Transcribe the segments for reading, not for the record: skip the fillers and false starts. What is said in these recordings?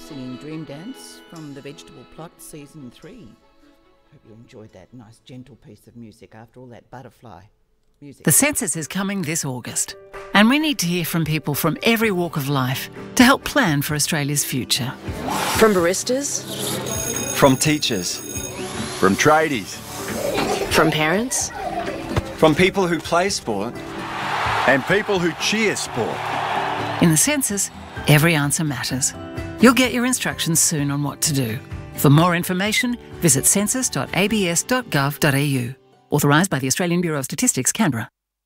singing Dream Dance from The Vegetable Plot Season 3. Hope you enjoyed that nice gentle piece of music after all that butterfly music. The census is coming this August, and we need to hear from people from every walk of life to help plan for Australia's future. From baristas, from teachers, from tradies, from parents, from people who play sport, and people who cheer sport. In the census, every answer matters. You'll get your instructions soon on what to do. For more information, visit census.abs.gov.au. Authorised by the Australian Bureau of Statistics, Canberra.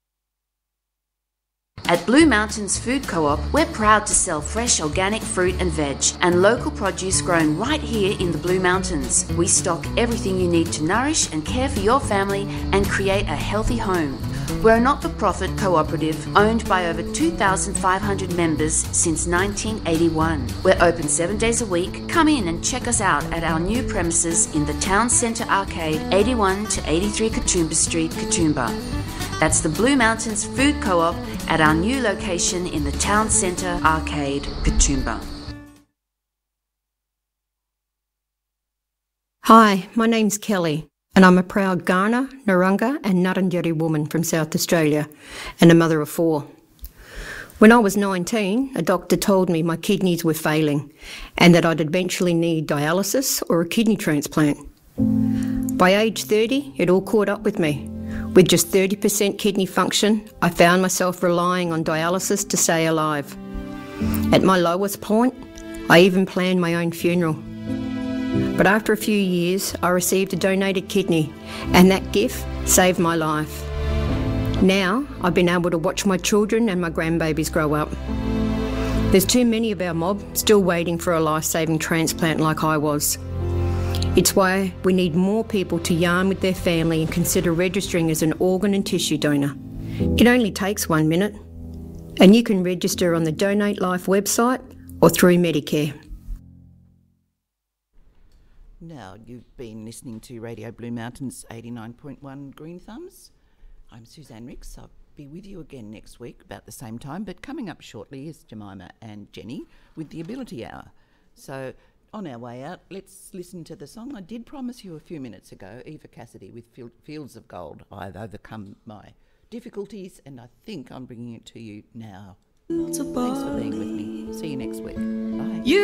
At Blue Mountains Food Co-op, we're proud to sell fresh organic fruit and veg and local produce grown right here in the Blue Mountains. We stock everything you need to nourish and care for your family and create a healthy home. We're a not-for-profit cooperative owned by over 2,500 members since 1981. We're open 7 days a week. Come in and check us out at our new premises in the Town Centre Arcade, 81 to 83 Katoomba Street, Katoomba. That's the Blue Mountains Food Co-op at our new location in the Town Centre Arcade, Katoomba. Hi, my name's Kelly, and I'm a proud Kaurna, Narungga and Ngarrindjeri woman from South Australia and a mother of 4. When I was 19, a doctor told me my kidneys were failing and that I'd eventually need dialysis or a kidney transplant. By age 30, it all caught up with me. With just 30% kidney function, I found myself relying on dialysis to stay alive. At my lowest point, I even planned my own funeral. But after a few years, I received a donated kidney, and that gift saved my life. Now, I've been able to watch my children and my grandbabies grow up. There's too many of our mob still waiting for a life-saving transplant like I was. It's why we need more people to yarn with their family and consider registering as an organ and tissue donor. It only takes 1 minute, and you can register on the Donate Life website or through Medicare. Now, you've been listening to Radio Blue Mountains 89.1 Green Thumbs. I'm Suzanne Ricks. I'll be with you again next week about the same time, but coming up shortly is Jemima and Jenny with the Ability Hour. So, on our way out, let's listen to the song I did promise you a few minutes ago, Eva Cassidy with Fields of Gold. I've overcome my difficulties and I think I'm bringing it to you now. Thanks for being with me. See you next week. Bye.